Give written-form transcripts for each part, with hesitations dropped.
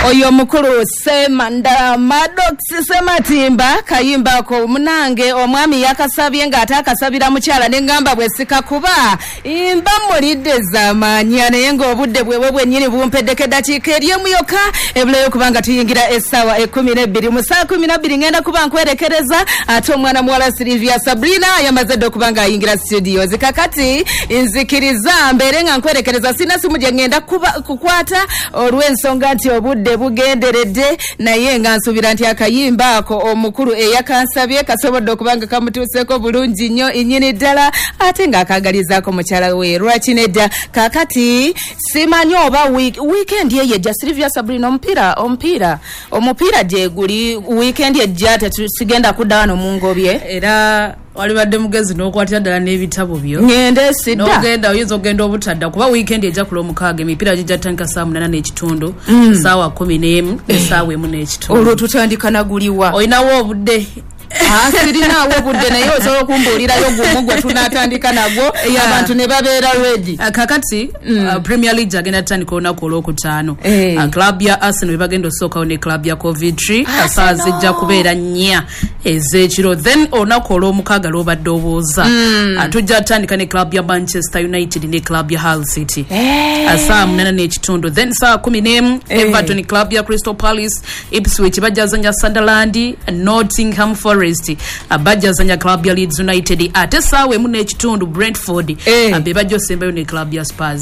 Oyo mukuru Semanda Maddox Sematimba kayimba ko munange omwami yakasabye nga atakasabira mukyala nengamba bwesika kuba imba mulidde zamanya naye ngo obudde bwewe nyini bumpedeke dakika eryemu yoka ebulayo kubanga tuyingira essaawa 12 mu saa 12 ngenda kuba nkwerekereza ate omwana muwala Silvia Sabrina yamaze ddo kubanga ayingira studio zikakati nzikiriza mbere nga nkwerekereza sina simu gye ngenda kukwata olw'ensonga nti obudde bugenderedde naye nga nsubira nti akayimba ako omukulu eyakansabye kasobodde okubanga kamutuuseko bulungi nnyo innyini ddala ate nga akagalizaako mukyala we lwakinedda kakati simanyi oba weekend yejja Silvia Sabrina omupiira gye guli weekend ejja tetusigenda kudda wano mu ngobye era walibadde mugezi n'okwatira ddala n'ebitabo byo ngende sidda n'ogenda oyinza okugenda obutadda kuba weekend ejja kula omukaaga emipiira gijja tandika saa 8:30 essaawa 11 essaawa 1:30 olwo tutandika naguliwa olinawo obudde sirinawo obudde naye osobola okumbuulirayo gumu gwe tunatandika nagwo abantu ne babeera ready kakati Premier League agenda tandika olunaku olwokutaano club ya Arsenal ebagenda osookawo ne club ya Coventry saa zijja kubeera 4 ez'ekiro then olunaku olw'omukaaga lwobadde obuuza tujja tandika ne club ya Manchester United ne club ya Hull City saa 8:30 then saa 11 Everton club ya Crystal Palace Ipswich bajjazanya Sunderland Nottingham Forest abajjazanya club ya Leeds United ate saawa 1:30 Brentford abe bajjosembayo ne club ya Spurs.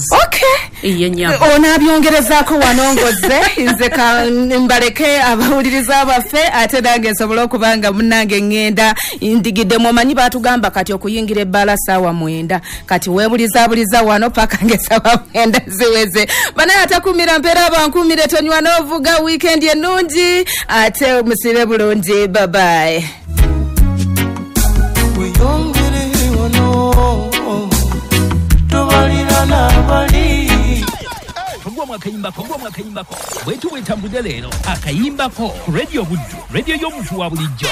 Onabyongerezaako wanongoze nze mbaleke abawuliriza abaffe ate nange nsobola okubanga munange ngenda ndigidde mumanyi batugamba kati okuyingira ebbala saawa 9 kati weebuliza wano paka nge saawa 9 ziweze banaye atakumira mpeera bankumire tonywa n'ovuga weekend ennungi ate musibe bulungi bye bye. Akayimbako wetu wetambudde leero akayimbako radio buddu radio y'omuntu wa bulijjo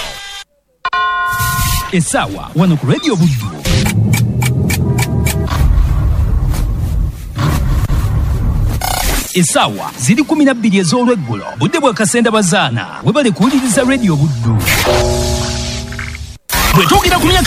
essaawa wano ku radio buddu essaawa ziri 12 ez'olweggulo budde bwa kasenda bazaana webale kuwuliriza radio buddu bwe twogera ku